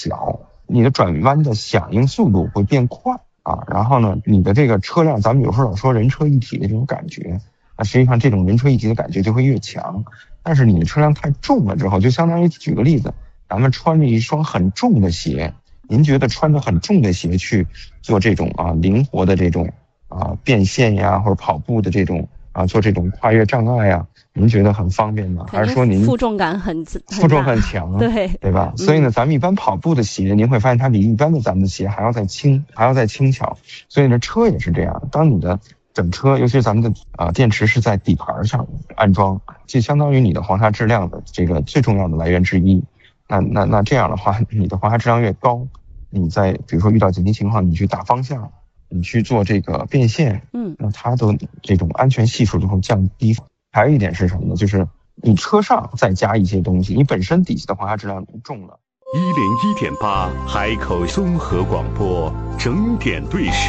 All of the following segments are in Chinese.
小，你的转弯的响应速度会变快啊。然后呢，你的这个车辆，咱们有时候老说人车一体的这种感觉，那实际上这种人车一体的感觉就会越强。但是你的车辆太重了之后，就相当于举个例子，咱们穿着一双很重的鞋，您觉得穿着很重的鞋去做这种灵活的这种变现呀，或者跑步的这种做这种跨越障碍呀，您觉得很方便吗？还是说您负重感很强， 对吧？所以呢，咱们一般跑步的鞋，您会发现它比一般的咱们的鞋还要再轻巧。所以呢，车也是这样，当你的整车，尤其是咱们的电池是在底盘上安装，就相当于你的黄沙质量的这个最重要的来源之一。那这样的话，你的黄沙质量越高，你在比如说遇到紧急情况，你去打方向，你去做这个变现，那它的这种安全系数就会降低。还有一点是什么呢？就是你车上再加一些东西，你本身底下的黄沙质量重了。 101.8海口综合广播整点对时。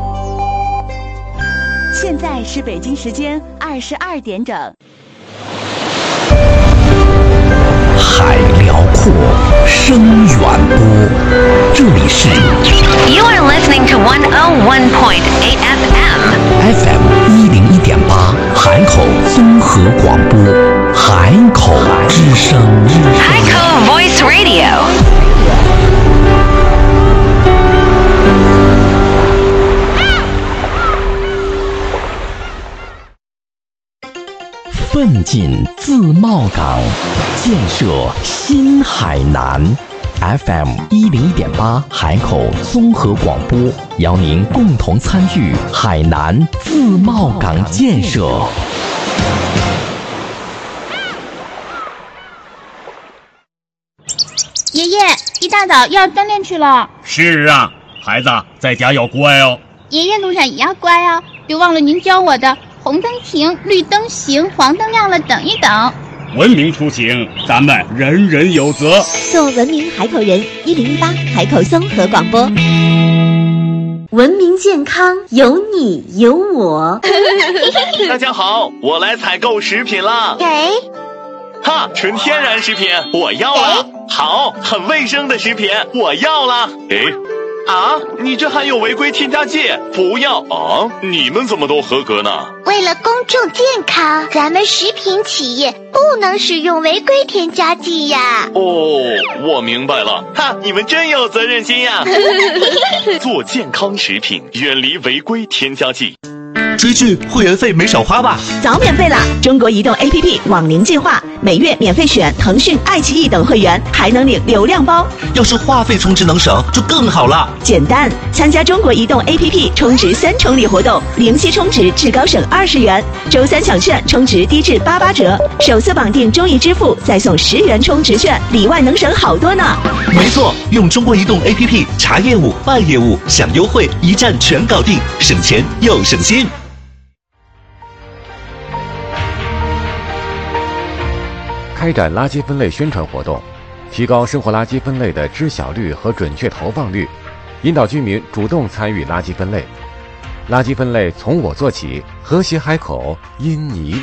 现在是北京时间22点整。 海辽阔，声远播，这里是 You are listening to 101.8 FM FM 101.8海口综合广播，海口之声， 海口 Voice Radio。 奋进自贸港，建设新海南。FM 101.8海口综合广播，邀您共同参与海南自贸港建设。 爷爷，一大早要锻炼去了。 是啊，孩子在家要乖哦。 爷爷路上也要乖哦，别忘了您教我的红灯停，绿灯行，黄灯亮了等一等。 文明出行，咱们人人有责。 做文明海口人，101.8海口综合广播。文明健康，有你有我。 大家好，我来采购食品啦。 给。 哈，纯天然食品，我要了。好，很卫生的食品，我要了。你这含有违规添加剂，不要啊！你们怎么都合格呢？ 为了公众健康，咱们食品企业不能使用违规添加剂呀。 我明白了。哈，你们真有责任心呀！做健康食品，远离违规添加剂。 追剧会员费没少花吧？ 早免费了！中国移动 APP 网龄计划，每月免费选腾讯、爱奇艺等会员，还能领流量包。 要是话费充值能省，就更好了。 简单，参加中国移动 APP 充值3重礼活动，零息充值至高省20元，周3抢券充值低至88折，首次绑定中移支付再送10元充值券，里外能省好多呢。 没错，用中国移动 APP 查业务、办业务、享优惠，一站全搞定，省钱又省心。 开展垃圾分类宣传活动，提高生活垃圾分类的知晓率和准确投放率，引导居民主动参与垃圾分类。垃圾分类从我做起，和谐海口因你